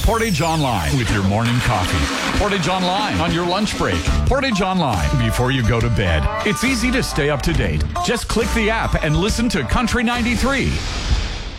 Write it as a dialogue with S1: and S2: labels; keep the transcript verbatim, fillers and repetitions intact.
S1: Portage Online with your morning coffee. Portage Online on your lunch break. Portage Online before you go to bed. It's easy to stay up to date. Just click the app and listen to Country ninety-three.